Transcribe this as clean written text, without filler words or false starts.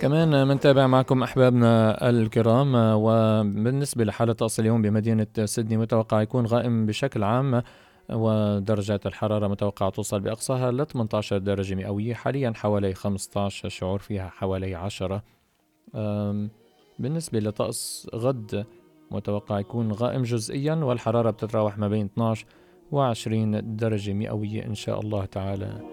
كمان منتابع معكم أحبابنا الكرام. وبالنسبة لحالة الطقس اليوم بمدينة سيدني متوقع يكون غائم بشكل عام، ودرجات الحرارة متوقع توصل بأقصاها ل 18 درجة مئوية، حاليا حوالي 15، الشعور فيها حوالي 10. بالنسبة لطقس غد متوقع يكون غائم جزئيا، والحرارة بتتراوح ما بين 12 و20 درجة مئوية إن شاء الله تعالى.